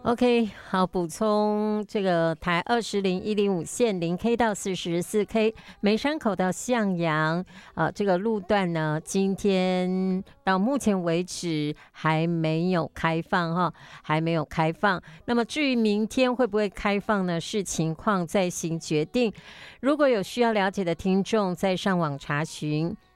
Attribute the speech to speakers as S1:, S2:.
S1: OK， 好，补充这个台200105线0K 到44K，梅山口到向阳，这个路段呢，今天到目前为止还没有开放哈，还没有开放。那么至于明天会不会开放呢？视情况再行决定。如果有需要了解的听众，再上网查询